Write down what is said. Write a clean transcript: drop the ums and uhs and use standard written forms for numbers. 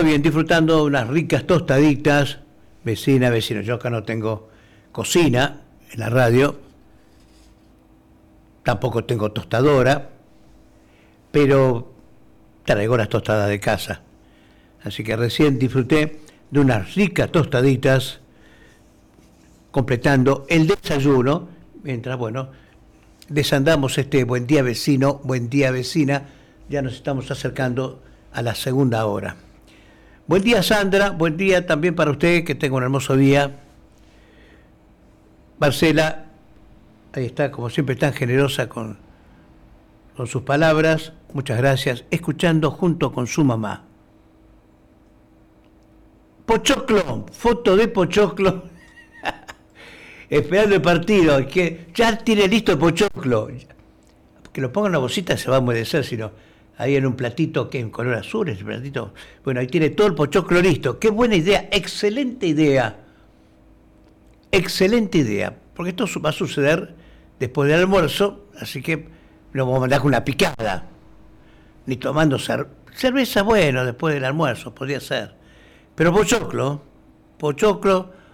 Muy bien, disfrutando de unas ricas tostaditas. Vecina, vecino, yo acá no tengo cocina en la radio, tampoco tengo tostadora, pero traigo las tostadas de casa. Así que recién disfruté de unas ricas tostaditas, completando el desayuno, mientras, bueno, desandamos este buen día vecino, buen día vecina, ya nos estamos acercando a la segunda hora. Buen día Sandra, buen día también para usted, que tenga un hermoso día. Marcela, ahí está, como siempre tan generosa con sus palabras, muchas gracias, escuchando junto con su mamá. Pochoclo, foto de Pochoclo, esperando el partido, que ya tiene listo el Pochoclo. Que lo ponga en una bolsita se va a humedecer, sino ahí en un platito que en color azul, ese platito. Bueno, ahí tiene todo el Pochoclo listo. Qué buena idea, excelente idea. Excelente idea, porque esto va a suceder después del almuerzo, así que no vamos a mandar con una picada, ni tomando cerveza, bueno, después del almuerzo, podría ser. Pero Pochoclo,